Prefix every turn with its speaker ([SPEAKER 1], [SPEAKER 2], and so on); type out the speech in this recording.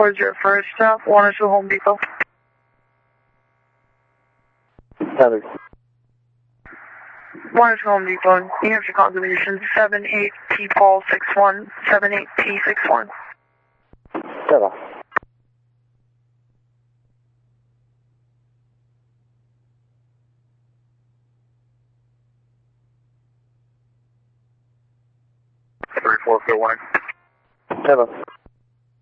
[SPEAKER 1] Where's your first stop? 102 Home Depot.
[SPEAKER 2] Heather.
[SPEAKER 1] 102 Home Depot, New Hampshire confirmation 78P Paul 61, 78P 61.
[SPEAKER 2] Stella.
[SPEAKER 3] Three, four, 4, 1.
[SPEAKER 2] Stella.